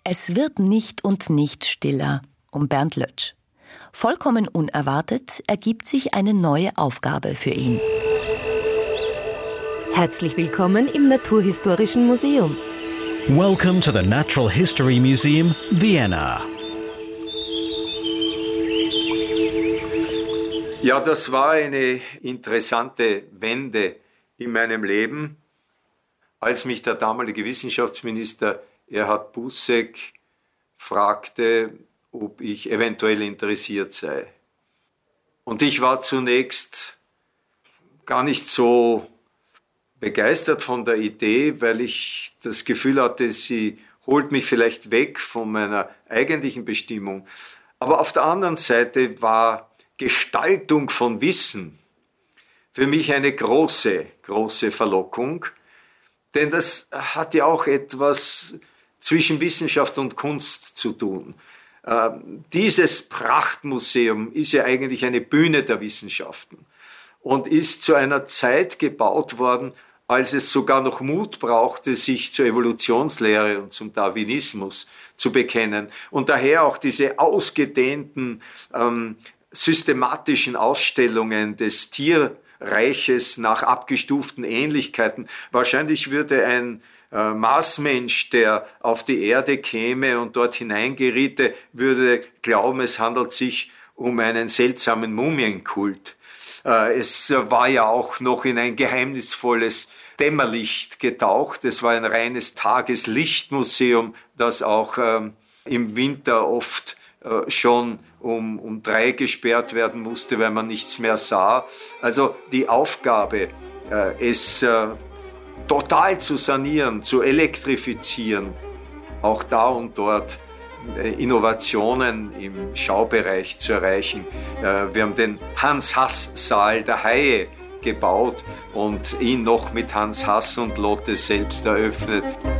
Es wird nicht und nicht stiller um Bernd Lötsch. Vollkommen unerwartet ergibt sich eine neue Aufgabe für ihn. Herzlich willkommen im Naturhistorischen Museum. Welcome to the Natural History Museum, Vienna. Ja, das war eine interessante Wende in meinem Leben, als mich der damalige Wissenschaftsminister Erhard Busseck fragte, ob ich eventuell interessiert sei. Und ich war zunächst gar nicht so begeistert von der Idee, weil ich das Gefühl hatte, sie holt mich vielleicht weg von meiner eigentlichen Bestimmung. Aber auf der anderen Seite war Gestaltung von Wissen für mich eine große, große Verlockung, denn das hat ja auch etwas zwischen Wissenschaft und Kunst zu tun. Dieses Prachtmuseum ist ja eigentlich eine Bühne der Wissenschaften und ist zu einer Zeit gebaut worden, als es sogar noch Mut brauchte, sich zur Evolutionslehre und zum Darwinismus zu bekennen. Und daher auch diese ausgedehnten, systematischen Ausstellungen des Tierreiches nach abgestuften Ähnlichkeiten. Wahrscheinlich würde ein Marsmensch, der auf die Erde käme und dort hineingeriete, würde glauben, es handelt sich um einen seltsamen Mumienkult. Es war ja auch noch in ein geheimnisvolles Dämmerlicht getaucht. Es war ein reines Tageslichtmuseum, das auch im Winter oft schon um 3 gesperrt werden musste, weil man nichts mehr sah. Also die Aufgabe, es total zu sanieren, zu elektrifizieren, auch da und dort Innovationen im Schaubereich zu erreichen. Wir haben den Hans-Hass-Saal der Haie gebaut und ihn noch mit Hans Hass und Lotte selbst eröffnet.